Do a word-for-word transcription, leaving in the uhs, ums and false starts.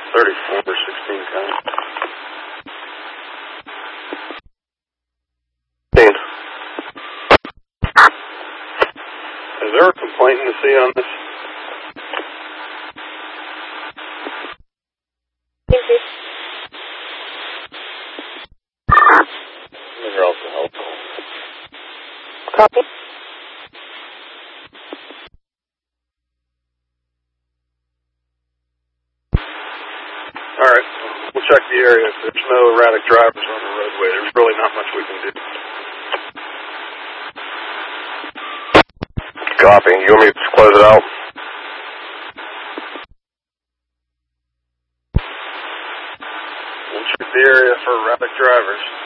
thirty-four, sixteen count. Is there a complaint in the sea on this? You're also helpful. Copy. Alright, we'll check the area. If there's no erratic drivers on the roadway, there's really not much we can do. Copy. You want me to close it out? We'll check the area for erratic drivers.